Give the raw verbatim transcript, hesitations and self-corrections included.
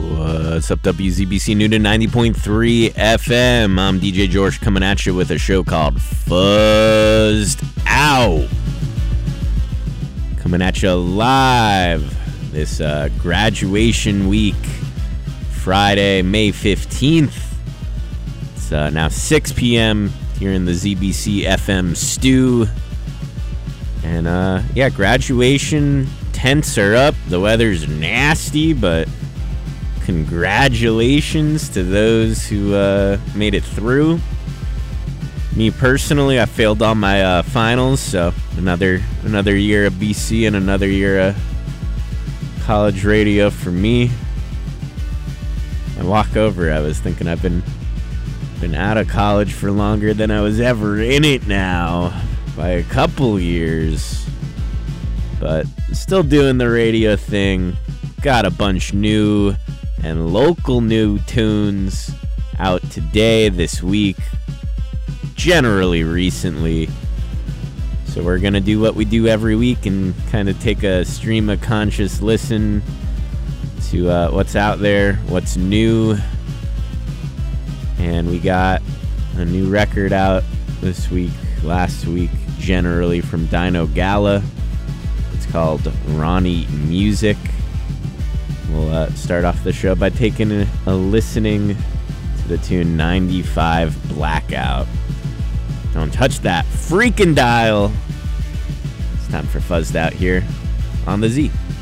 What's up, W Z B C Newton ninety point three F M? I'm D J George coming at you with a show called Fuzzed Out. Coming at you live this uh, graduation week, Friday, May fifteenth. It's uh, now six p.m. here in the Z B C F M stew. And uh, yeah, graduation tents are up. The weather's nasty, but congratulations to those who uh, made it through. Me personally, I failed all my uh, finals, so another another year of B C and another year of college radio for me. I walk over, I was thinking I've been been out of college for longer than I was ever in it now, by a couple years. But still doing the radio thing. Got a bunch new and local new tunes out today, this week, generally recently. So we're gonna do what we do every week and kind of take a stream of conscious listen to uh, what's out there, what's new. And we got a new record out this week, last week, generally, from Dino Gala. It's called Ronnie Music. We'll uh, start off the show by taking a, a listening to the tune ninety-five Blackout. Don't touch that freaking dial. It's time for Fuzzed Out here on the Z.